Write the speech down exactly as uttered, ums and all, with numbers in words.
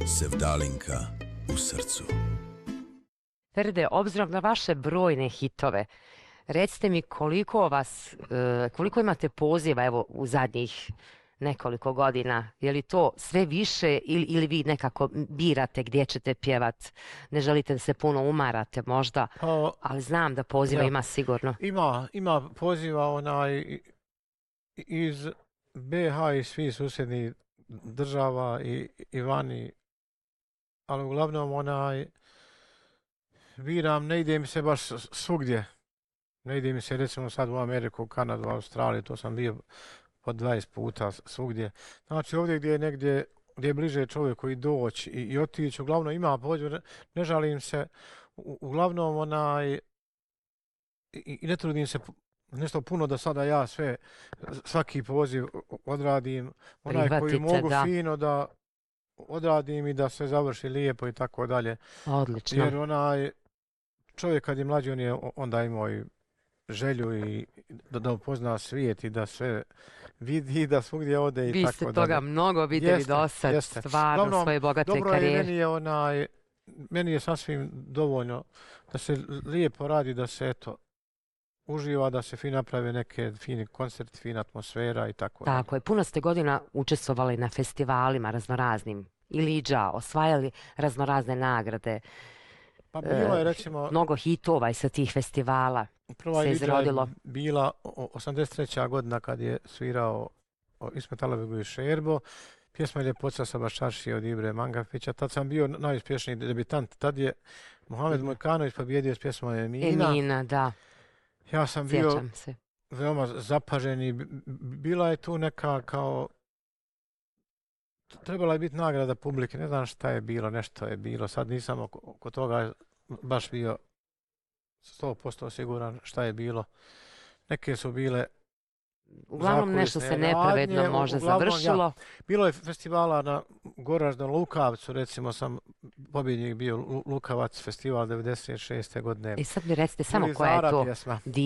Sevdalinka u srcu. Feride, obzirom na vaše brojne hitove, recite mi koliko vas, koliko imate poziva evo u zadnjih nekoliko godina, je li to sve više ili, ili vi nekako birate gdje ćete pjevat, ne želite da se puno umarate možda, Pa, ali znam da poziva ja, ima sigurno. Ima, ima poziva onaj iz be ha i svih susjednih država i, i vani, ali uglavnom onaj biram, ne ide mi se baš svugdje. Ne ide mi se recimo sad u Ameriku, Kanadu, Australiju, to sam bio po dvadeset puta svugdje. Znači ovdje gdje je negdje, gdje je bliže čovjeku i doći i, i otići, uglavnom ima poziv, ne, ne žalim se, u, uglavnom onaj, i, i ne trudim se nešto puno da sada ja sve, svaki poziv odradim, onaj koji mogu da. fino da odradim i da se završi lijepo i tako dalje. Odlično. Jer onaj čovjek kad je mlađi, on je onda imao i želju i da, da upozna svijet i da sve vidi i da svugdje ode i Vi tako ste dalje. toga mnogo vidjeli Jeste, do sad, jeste. stvarno Uglavnom, svoje bogate dobro karijere. je, meni je onaj, meni je sasvim dovoljno da se lijepo radi, da se eto uživa, da se fin naprave neke fini koncert, fina atmosfera i tako. Tako je, puno ste godina učestvovali na festivalima raznoraznim i liđa, osvajali raznorazne nagrade. Pa bilo je recimo... E, mnogo hitova i sa tih festivala prva se izrodilo. Je bila osamdeset treća godina kad je svirao Ismet Alabegu i Šerbo. Pjesma je Ljepoca sa Baščaršije od Ibre Mangafića. Tad sam bio najuspješniji debitant. Tad je Mohamed Mojkanović pobjedio s pjesmom Emina. Emina, da. Ja sam bio se. veoma zapažen i bila je tu neka kao... Trebala je biti nagrada publike, ne znam šta je bilo, nešto je bilo. Sad nisam oko, oko toga baš bio sto posto siguran šta je bilo. Neke su bile uglavnom nešto se nepravedno radnje, možda uglavnom, završilo. Ja, bilo je festivala na Goraždom Lukavcu, recimo sam pobjednik bio Lukavac festival devedeset šeste godine. I sad mi recite samo koja je to